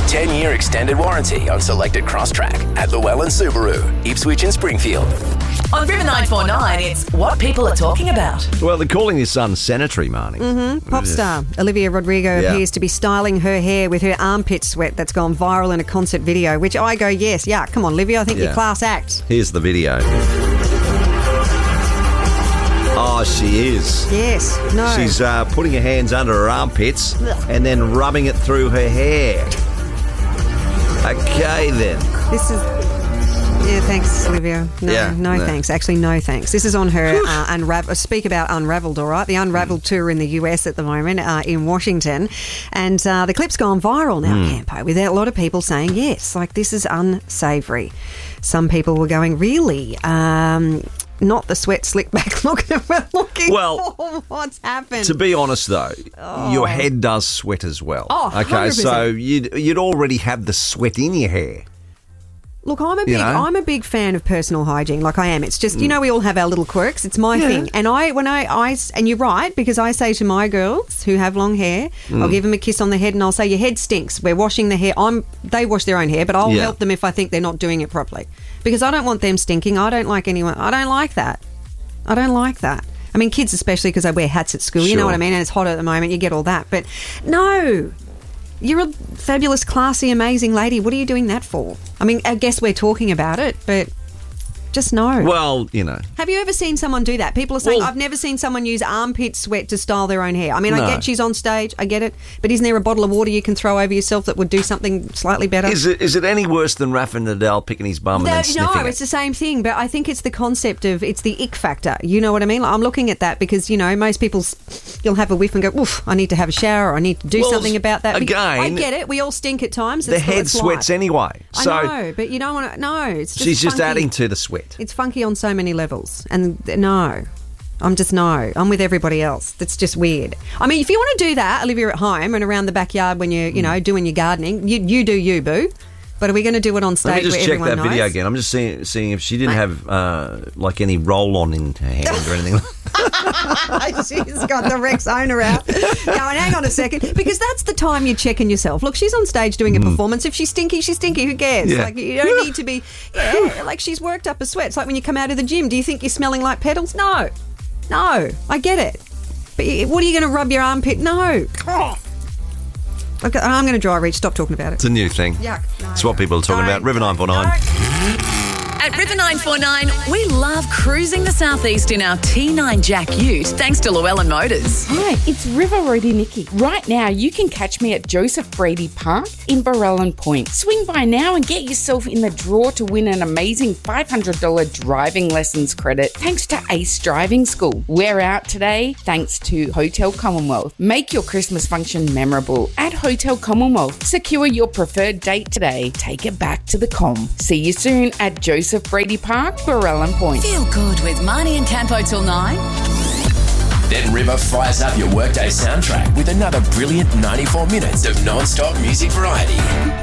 10-year extended warranty on selected Crosstrack at Llewellyn Subaru, Ipswich and Springfield. On River 949, it's what people are talking about. Well, they're calling this unsanitary, Marnie. Pop star Olivia Rodrigo appears to be styling her hair with her armpit sweat that's gone viral in a concert video, which I go, yes, yeah, come on, Olivia, I think you're class act. Here's the video. Oh, she is. Yes, no. She's putting her hands under her armpits and then rubbing it through her hair. Okay, then. This is... Yeah, thanks, Olivia. No, thanks. Actually, no thanks. This is on her speak about Unravelled, all right? The Unravelled tour in the US at the moment, in Washington. And the clip's gone viral now, Campo, with a lot of people saying, yes, like this is unsavoury. Some people were going, really? Not the sweat slick back look that we're looking for. What's happened? To be honest, though, your head does sweat as well. Oh, okay, 100%. So you'd already have the sweat in your hair. Look, I'm a big fan of personal hygiene, like I am. It's just, we all have our little quirks. It's my thing. And and you're right, because I say to my girls who have long hair, I'll give them a kiss on the head and I'll say, your head stinks. We're washing the hair. They wash their own hair, but I'll help them if I think they're not doing it properly. Because I don't want them stinking. I don't like that. I don't like that. I mean, kids especially, because they wear hats at school. Sure. You know what I mean? And it's hot at the moment. You get all that. But no. You're a fabulous, classy, amazing lady. What are you doing that for? I mean, I guess we're talking about it, but just no. Well, Have you ever seen someone do that? People are saying, I've never seen someone use armpit sweat to style their own hair. I mean, I get she's on stage. I get it. But isn't there a bottle of water you can throw over yourself that would do something slightly better? Is it any worse than Rafa Nadal picking his bum and then sniffing it's the same thing. But I think it's the concept of, it's the ick factor. You know what I mean? I'm looking at that because, most people, you'll have a whiff and go, oof, I need to have a shower. Or I need to do something about that. Again, I get it. We all stink at times. The head sweats anyway. So I know, but you don't want to... No, it's just she's funky. just adding to the sweat. It's funky on so many levels. And no, I'm with everybody else. That's just weird. I mean, if you want to do that, Olivia, at home and around the backyard when you're, doing your gardening, you do you, boo. But are we going to do it on stage where everyone knows? Let me just check that video again. I'm just seeing if she didn't have, any roll-on in her hand or anything like that. She's got the Rexona out. Going, hang on a second. Because that's the time you're checking yourself. Look, she's on stage doing a performance. If she's stinky, she's stinky. Who cares? Yeah. Like, you don't need to be... Yeah, like she's worked up a sweat. It's like when you come out of the gym. Do you think you're smelling like petals? No. I get it. But what are you going to rub your armpit? No. Okay, I'm going to dry reach. Stop talking about it. It's a new thing. Yuck. No, it's what people are talking about. River 949. At River 949, we love cruising the southeast in our T9 Jack Ute, thanks to Llewellyn Motors. Hi, it's River Roadie Nikki. Right now, you can catch me at Joseph Brady Park in Barellan Point. Swing by now and get yourself in the draw to win an amazing $500 driving lessons credit thanks to Ace Driving School. We're out today thanks to Hotel Commonwealth. Make your Christmas function memorable at Hotel Commonwealth. Secure your preferred date today. Take it back to the com. See you soon at Joseph Brady Park, Barellan Point. Feel good with Marnie and Campo till 9. Then River fires up your workday soundtrack with another brilliant 94 minutes of non-stop music variety.